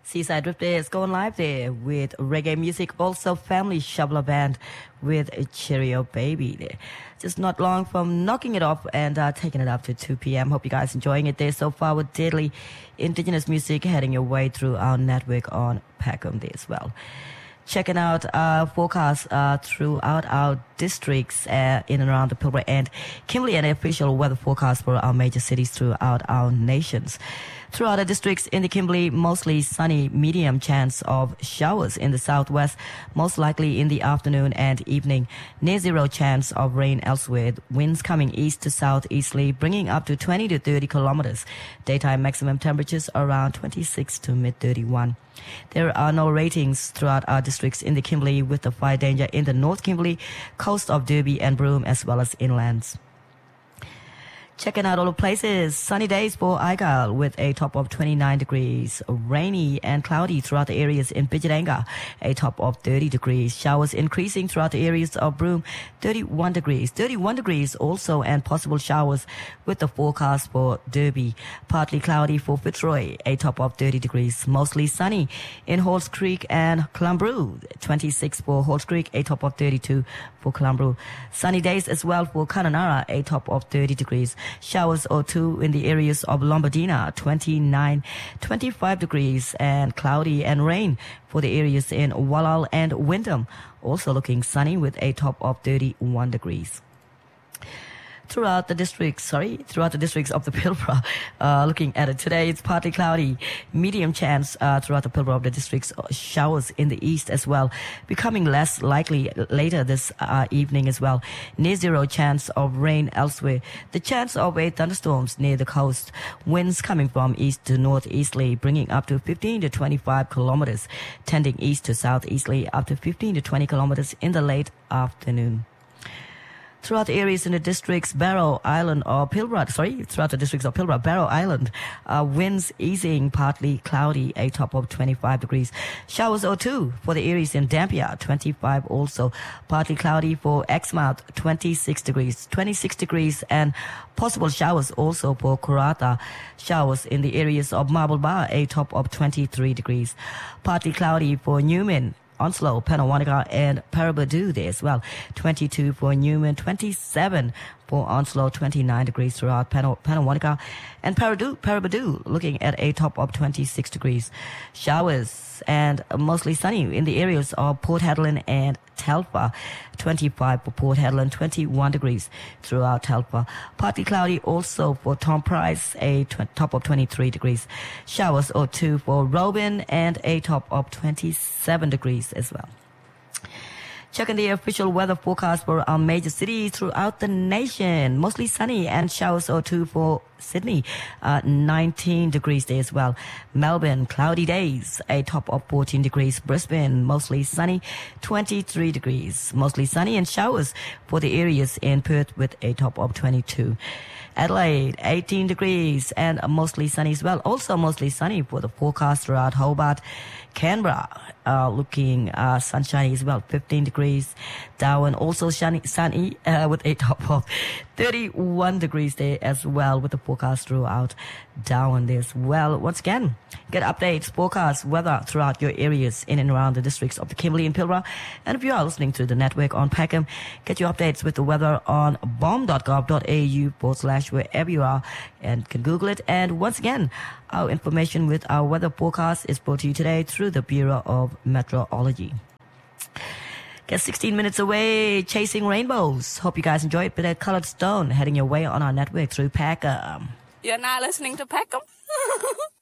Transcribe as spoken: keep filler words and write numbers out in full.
Seaside Drift is going live there with reggae music. Also, Family Shabla Band with Cheerio Baby there. Just not long from knocking it off and uh, taking it up to two p.m. Hope you guys enjoying it there so far with deadly indigenous music heading your way through our network on Peckham there as well. Checking out our forecast uh, throughout our districts uh, in and around the Pilbara and Kimberley, and the official weather forecast for our major cities throughout our nations. Throughout the districts in the Kimberley, mostly sunny, medium chance of showers in the southwest, most likely in the afternoon and evening. Near zero chance of rain elsewhere. Winds coming east to southeasterly, bringing up to twenty to thirty kilometers. Daytime maximum temperatures around twenty-six to mid thirty-one. There are no ratings throughout our districts in the Kimberley, with the fire danger in the North Kimberley, coast of Derby and Broome, as well as inlands. Checking out all the places. Sunny days for Argyle with a top of twenty-nine degrees. Rainy and cloudy throughout the areas in Bidjadanga, a top of thirty degrees. Showers increasing throughout the areas of Broome, thirty-one degrees. thirty-one degrees also, and possible showers with the forecast for Derby. Partly cloudy for Fitzroy, a top of thirty degrees. Mostly sunny in Halls Creek and Columbrew. twenty-six for Halls Creek, a top of thirty-two for Columbrew. Sunny days as well for Kununurra, a top of thirty degrees. Showers or two in the areas of Lombardina, twenty-nine, twenty-five degrees, and cloudy and rain for the areas in Wallal and Wyndham. Also looking sunny with a top of thirty-one degrees. Throughout the districts, sorry, throughout the districts of the Pilbara, uh, looking at it today, it's partly cloudy, medium chance uh, throughout the Pilbara of the districts, uh, showers in the east as well, becoming less likely later this uh, evening as well. Near zero chance of rain elsewhere. The chance of a thunderstorms near the coast. Winds coming from east to northeasterly, bringing up to fifteen to twenty-five kilometers, tending east to southeasterly up to fifteen to twenty kilometers in the late afternoon. Throughout the areas in the districts, Barrow Island or Pilbara, sorry, throughout the districts of Pilbara, Barrow Island, uh, winds easing, partly cloudy, a top of twenty-five degrees. Showers or two for the areas in Dampier, twenty-five also. Partly cloudy for Exmouth, twenty-six degrees. twenty-six degrees, and possible showers also for Karratha. Showers in the areas of Marble Bar, a top of twenty-three degrees. Partly cloudy for Newman, Onslow, Penawanaka, and Paraburdoo there as well. twenty-two for Newman, twenty-seven for Onslow, twenty-nine degrees throughout Penawanaka, and Paraburdoo, Paraburdoo looking at a top of twenty-six degrees. Showers and mostly sunny in the areas of Port Hedland and Telfer. twenty-five for Port Hedland, twenty-one degrees throughout Telfer. Partly cloudy also for Tom Price, a tw- top of twenty-three degrees. Showers or two for Robin, and a top of twenty-seven degrees as well. Checking the official weather forecast for our major cities throughout the nation. Mostly sunny and showers or two for Sydney. Uh, nineteen degrees there as well. Melbourne, cloudy days, a top of fourteen degrees. Brisbane, mostly sunny, twenty-three degrees. Mostly sunny and showers for the areas in Perth with a top of twenty-two. Adelaide, eighteen degrees, and mostly sunny as well. Also mostly sunny for the forecast throughout Hobart. Canberra, uh, looking uh, sunshiny as well, fifteen degrees. Darwin, also sunny, sunny uh, with a top of thirty-one degrees there as well, with the forecast throughout Darwin there as well. Once again, get updates, forecast, weather throughout your areas in and around the districts of the Kimberley and Pilbara. And if you are listening to the network on Peckham, get your updates with the weather on bomb.gov.au forward slash wherever you are, and can Google it. And once again, our information with our weather forecast is brought to you today through the Bureau of Meteorology. Get sixteen minutes away, chasing rainbows. Hope you guys enjoy it. Bit of Colored Stone heading your way on our network through Peckham. You're now listening to Peckham.